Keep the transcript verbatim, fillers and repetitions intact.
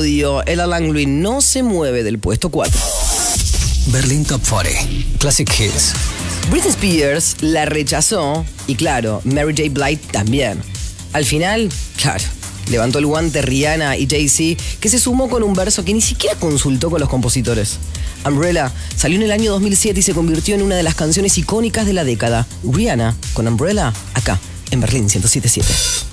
podio, Ella Langley no se mueve del puesto cuatro. Berlín Top cuarenta. Classic Hits. Britney Spears la rechazó y claro, Mary J. Blige también. Al final, claro, levantó el guante Rihanna y Jay-Z, que se sumó con un verso que ni siquiera consultó con los compositores. Umbrella salió en el año dos mil siete y se convirtió en una de las canciones icónicas de la década. Rihanna con Umbrella, acá, en Berlín ciento siete punto siete.